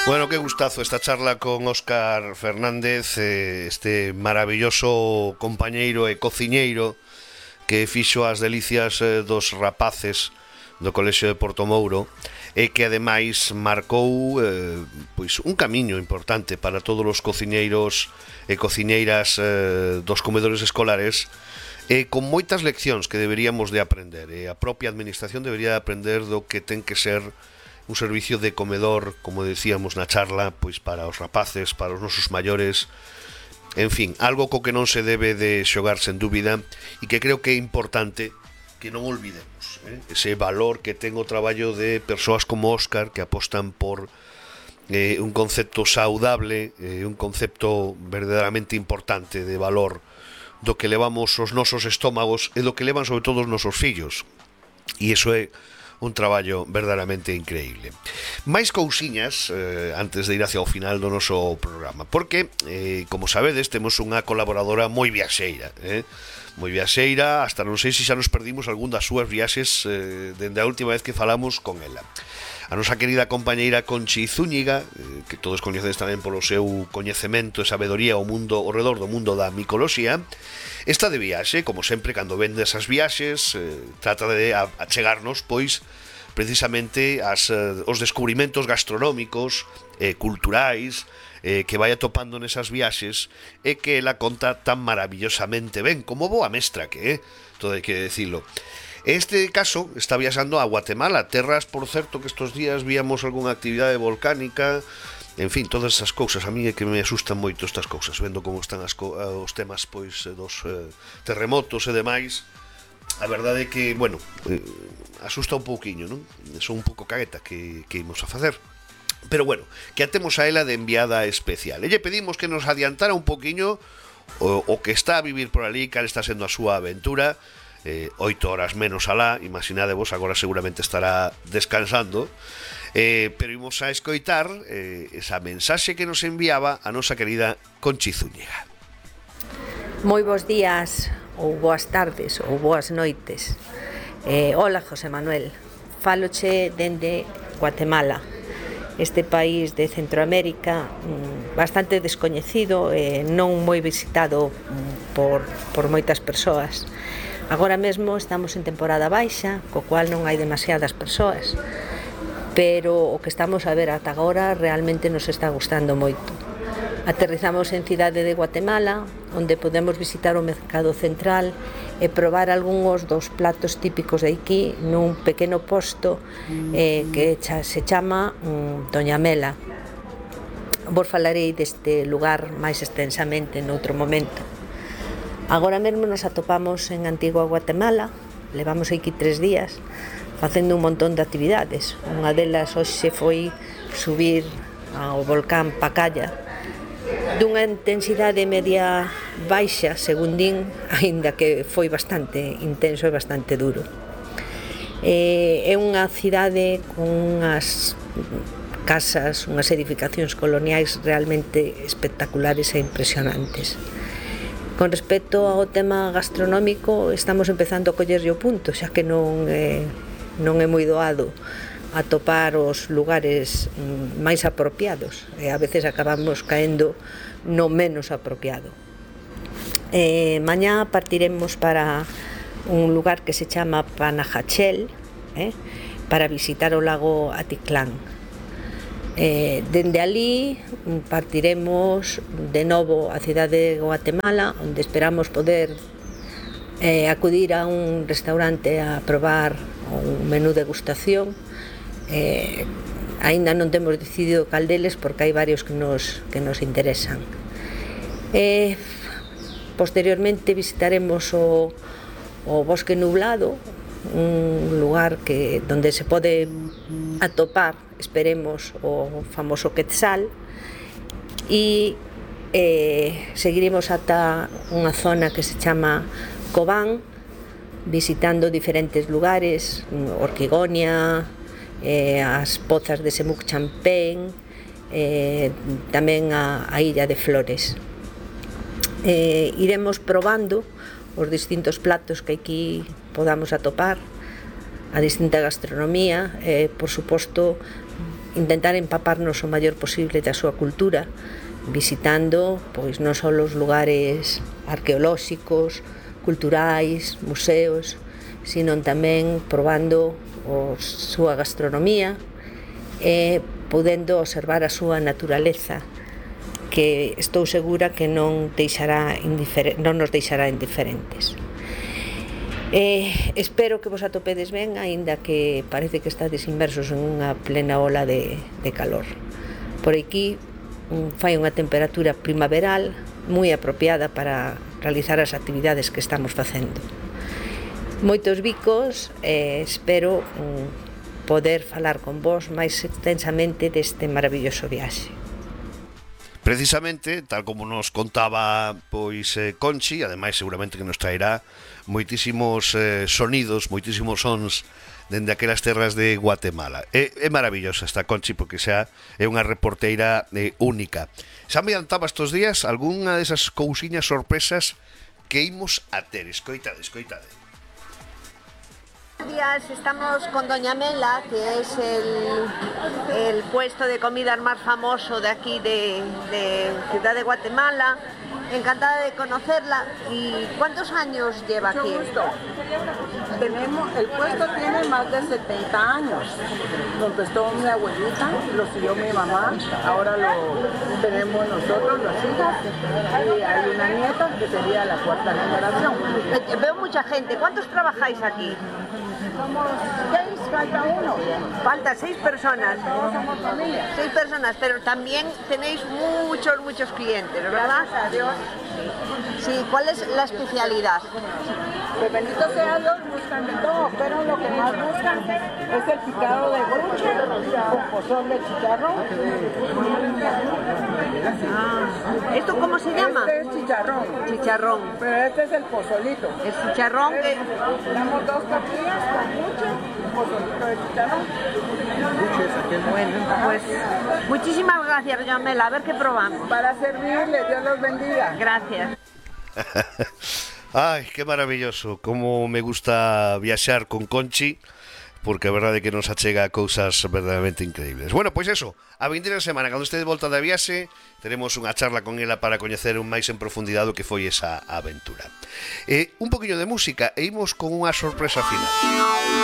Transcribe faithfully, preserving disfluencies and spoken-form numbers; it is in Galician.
Bueno, qué gustazo esta charla con Óscar Fernández, eh, este maravilloso compañeiro e cociñeiro que fixo as delicias eh, dos rapaces do Colexio de Portomouro e que ademais marcou eh, pois un camiño importante para todos os cociñeiros e cociñeiras eh, dos comedores escolares, e con moitas leccións que deberíamos de aprender, e a propia administración debería de aprender do que ten que ser un servicio de comedor, como decíamos na charla, pois para os rapaces, para os nosos maiores, en fin, algo co que non se debe de xogar sen dúbida, e que creo que é importante que non olvidemos, eh? ese valor que ten o traballo de persoas como Óscar, que apostan por eh, un concepto saudable, eh, un concepto verdadeiramente importante de valor do que levamos os nosos estómagos e do que levan sobre todo os nosos fillos, e iso é un traballo verdadeiramente increíble. Mais cousiñas eh, antes de ir hacia o final do noso programa, porque, eh, como sabedes, temos unha colaboradora moi viaxeira, eh? moi viaxeira, hasta non sei se xa nos perdimos algún das súas viaxes eh, dende a última vez que falamos con ela. A nosa querida compañeira Conchi Zúñiga, eh, que todos coñecedes tamén polo seu coñecemento e sabedoría ao mundo ao redor do mundo da micoloxía, está de viaxe, como sempre, cando vende esas viaxes, eh, trata de achegarnos, pois, precisamente as, eh, os descubrimentos gastronómicos, eh, culturais, eh, que vai atopando nesas viaxes, e que ela conta tan maravillosamente ben, como boa mestra que é, todo hai que decirlo. Este caso está viaxando a Guatemala, terras, por certo, que estos días víamos algunha actividade volcánica. En fin, todas esas cousas, a mí é que me asustan moito estas cousas, vendo como están as co os temas pois dos eh, terremotos e demais. A verdade é que, bueno, eh, asusta un pouquiño, non? Son un pouco cagueta que, que imos a facer. Pero bueno, que atemos a ela de enviada especial. E lle pedimos que nos adiantara un pouquiño o, o que está a vivir por ali, cal está sendo a súa aventura. Eh, oito horas menos alá, imaginadevos, agora seguramente estará descansando. Eh, pero imos a escoitar eh, esa mensaxe que nos enviaba a nosa querida Conchi Zúñiga. Moi bons días, ou boas tardes, ou boas noites. eh, Hola, José Manuel. Fáloche dende Guatemala, este país de Centroamérica bastante descoñecido e non moi visitado por, por moitas persoas. Agora mesmo estamos en temporada baixa, co cual non hai demasiadas persoas, pero o que estamos a ver ata agora realmente nos está gustando moito. Aterrizamos en Cidade de Guatemala, onde podemos visitar o mercado central e probar algúns dos platos típicos de aquí nun pequeno posto eh, que se chama um, Doña Mela. Vos falarei deste lugar máis extensamente noutro momento. Agora mesmo nos atopamos en Antigua Guatemala, levamos aquí tres días facendo un montón de actividades. Unha delas hoxe foi subir ao volcán Pacaya, dunha intensidade media baixa, según din, aínda que foi bastante intenso e bastante duro. É unha cidade con unhas casas, unhas edificacións coloniais realmente espectaculares e impresionantes. Con respecto ao tema gastronómico, estamos empezando a collerlle o punto, xa que non é, non é moi doado atopar os lugares máis apropiados, e a veces acabamos caendo no menos apropiado. Eh, mañá partiremos para un lugar que se chama Panajachel, eh, para visitar o lago Atitlán. Eh, dende ali partiremos de novo a cidade de Guatemala, onde esperamos poder eh, acudir a un restaurante a probar un menú degustación. Eh, aínda non temos decidido cal deles porque hai varios que nos, que nos interesan. Eh, posteriormente visitaremos o, o Bosque Nublado, un lugar que donde se pode atopar, esperemos, o famoso quetzal, e eh, seguiremos ata unha zona que se chama Cobán, visitando diferentes lugares, Orquigonia, eh, as pozas de Semuc Champén, eh, tamén a, a Illa de Flores. Eh, iremos probando os distintos platos que aquí podamos atopar, a distinta gastronomía, eh, por suposto intentar empaparnos o maior posible da súa cultura, visitando pois non só os lugares arqueolóxicos, culturais, museos, sino tamén probando a súa gastronomía e podendo observar a súa naturaleza, que estou segura que non, deixará non nos deixará indiferentes. Eh, espero que vos atopedes ben, aínda que parece que estades inmersos en unha plena ola de, de calor. Por aquí fai unha temperatura primaveral moi apropiada para realizar as actividades que estamos facendo. Moitos bicos, eh, espero mm, poder falar con vos máis extensamente deste maravilloso viaxe. Precisamente, tal como nos contaba pois eh, Conchi, ademais seguramente que nos traerá moitísimos eh, sonidos, moitísimos sons dende aquelas terras de Guatemala. É, é maravillosa esta Conchi porque xa é unha reporteira eh, única. Xa me adiantaba estes días algunha desas cousiñas sorpresas que imos a ter. Escoitade, escoitade. Buenos días, estamos con Doña Mela, que es el, el puesto de comidas más famoso de aquí de, de Ciudad de Guatemala. Encantada de conocerla. ¿Y cuántos años lleva aquí? Mucho gusto. Tenemos, el puesto tiene más de setenta años. Lo empezó mi abuelita, lo siguió mi mamá, ahora lo tenemos nosotros, las hijas, y hay una nieta que sería la cuarta generación. Eh, Veo mucha gente. ¿Cuántos trabajáis aquí? Somos seis, falta uno. Falta seis personas. Todos somos familia. Seis personas, pero también tenéis muchos, muchos clientes, ¿verdad? Gracias a Dios. Sí, ¿cuál es la especialidad? Que bendito sea Dios, buscan de todo, pero lo que más buscan es el picado de gruche con pozol de chicharrón. Ah, ¿esto cómo se llama? Este es chicharrón, Chicharrón. pero este es el pozolito. El chicharrón que... Damos dos tortillas con gruche y pozolito de chicharrón. Bueno, pues muchísimas gracias, doña Mela. A ver qué probamos. Para servirle, Dios los bendiga. Gracias. Ai, que maravilloso. Como me gusta viaxar con Conchi, porque a verdade é que nos achega cousas verdadeiramente increíbles. Bueno, pois eso, a vindeira semana, cando este de volta da viaxe, teremos unha charla con ela para coñecer un máis en profundidade o que foi esa aventura. Eh, un poquinho de música e imos con unha sorpresa final.